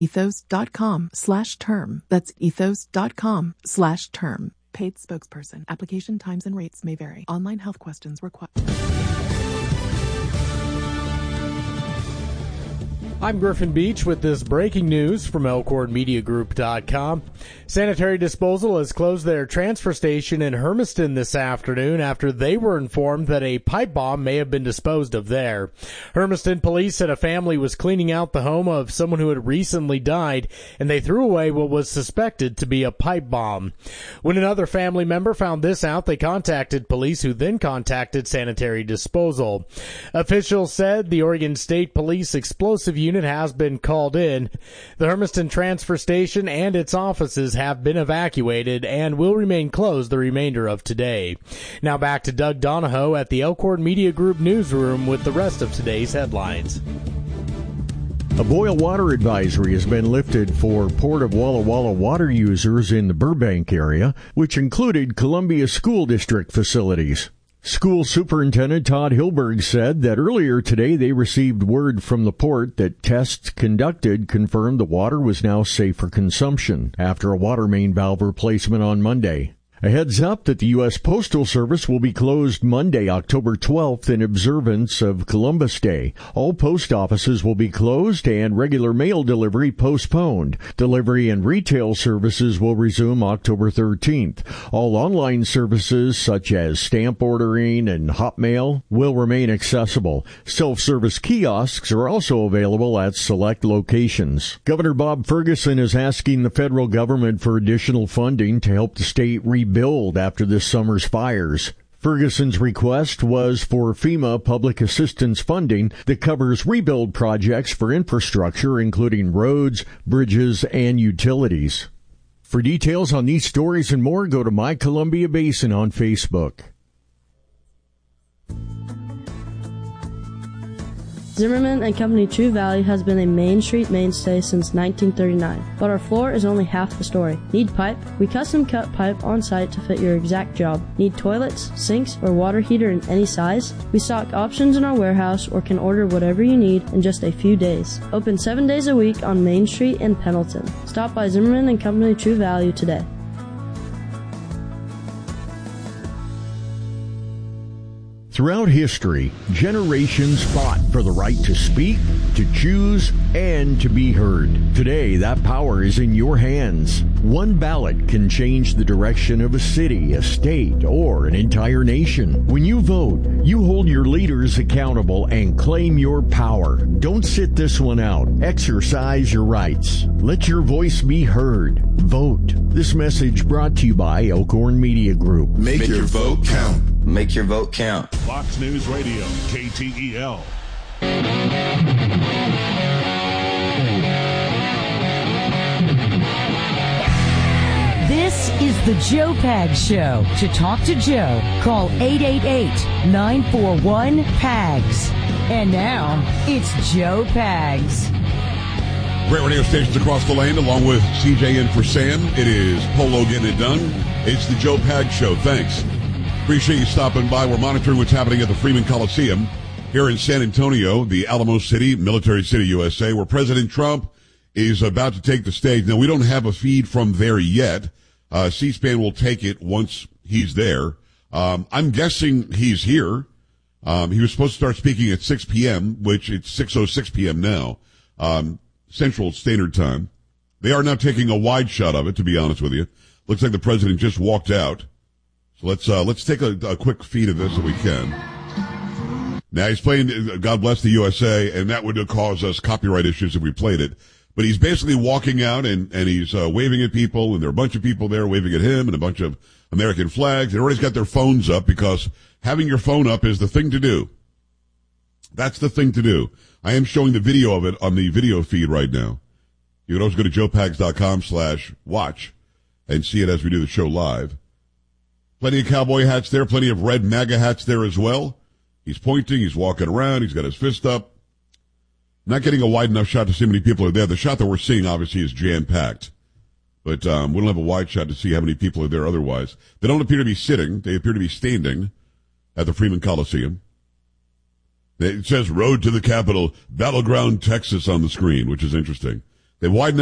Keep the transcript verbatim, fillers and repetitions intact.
ethos.com slash term. That's ethos.com slash term. Paid spokesperson. Application times and rates may vary. Online health questions required. I'm Griffin Beach with this breaking news from Elkhorn Media Group dot com. Sanitary Disposal has closed their transfer station in Hermiston this afternoon after they were informed that a pipe bomb may have been disposed of there. Hermiston police said a family was cleaning out the home of someone who had recently died, and they threw away what was suspected to be a pipe bomb. When another family member found this out, they contacted police, who then contacted Sanitary Disposal. Officials said the Oregon State Police explosive unit Unit has been called in. The Hermiston transfer station and its offices have been evacuated and will remain closed the remainder of today. Now back to Doug Donahoe at the Elkhorn Media Group newsroom with the rest of today's headlines. A boil water advisory has been lifted for Port of Walla Walla water users in the Burbank area, which included Columbia School District facilities. School Superintendent Todd Hilberg said that earlier today they received word from the port that tests conducted confirmed the water was now safe for consumption after a water main valve replacement on Monday. A heads up that the U S Postal Service will be closed Monday, October twelfth, in observance of Columbus Day. All post offices will be closed and regular mail delivery postponed. Delivery and retail services will resume October thirteenth. All online services, such as stamp ordering and Hotmail, will remain accessible. Self-service kiosks are also available at select locations. Governor Bob Ferguson is asking the federal government for additional funding to help the state rebuild Build after this summer's fires. Ferguson's request was for FEMA public assistance funding that covers rebuild projects for infrastructure, including roads, bridges, and utilities. For details on these stories and more, go to My Columbia Basin on Facebook. Zimmerman and Company True Value has been a Main Street mainstay since nineteen thirty-nine, but our floor is only half the story. Need pipe? We custom cut pipe on site to fit your exact job. Need toilets, sinks, or water heater in any size? We stock options in our warehouse or can order whatever you need in just a few days. Open seven days a week on Main Street in Pendleton. Stop by Zimmerman and Company True Value today. Throughout history, generations fought for the right to speak, to choose, and to be heard. Today, that power is in your hands. One ballot can change the direction of a city, a state, or an entire nation. When you vote, you hold your leaders accountable and claim your power. Don't sit this one out. Exercise your rights. Let your voice be heard. Vote. This message brought to you by Elkhorn Media Group. Make, Make your, your vote count. Make your vote count. Fox News Radio, K T E L. This is the Joe Pags Show. To talk to Joe, call eight eight eight, nine four one, P A G S. And now, it's Joe Pags. Great radio stations across the land, along with C J in for Sam. It is Polo getting it done. It's the Joe Pags Show. Thanks. Appreciate you stopping by. We're monitoring what's happening at the Freeman Coliseum here in San Antonio, the Alamo City, Military City, U S A, where President Trump is about to take the stage. Now, we don't have a feed from there yet. Uh, C-SPAN will take it once he's there. Um, I'm guessing he's here. Um, he was supposed to start speaking at six p.m., which it's six oh six p.m. now, um, Central Standard Time. They are now taking a wide shot of it, to be honest with you. Looks like the president just walked out. So let's, uh, let's take a, a quick feed of this if we can. Now he's playing God Bless the U S A, and that would cause us copyright issues if we played it. But he's basically walking out and, and he's, uh, waving at people, and there are a bunch of people there waving at him and a bunch of American flags. Everybody's got their phones up because having your phone up is the thing to do. That's the thing to do. I am showing the video of it on the video feed right now. You can also go to joepags.com slash watch and see it as we do the show live. Plenty of cowboy hats there, plenty of red MAGA hats there as well. He's pointing, he's walking around, he's got his fist up. Not getting a wide enough shot to see how many people are there. The shot that we're seeing, obviously, is jam-packed. But um, we don't have a wide shot to see how many people are there otherwise. They don't appear to be sitting. They appear to be standing at the Freeman Coliseum. It says Road to the Capitol, Battleground, Texas on the screen, which is interesting. They widened